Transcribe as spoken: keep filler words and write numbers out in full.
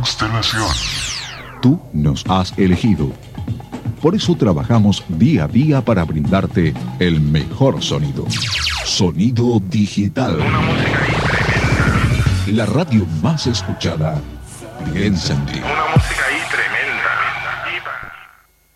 constelación. Tú nos has elegido. Por eso trabajamos día a día para brindarte el mejor sonido. Sonido digital. Una música increíble. La radio más escuchada. Piensa en ti. Una música